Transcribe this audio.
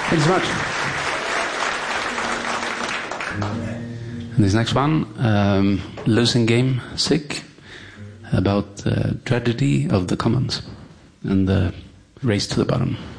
Thanks so much. And this next one, Losing Game, Sick, about the tragedy of the commons and the race to the bottom.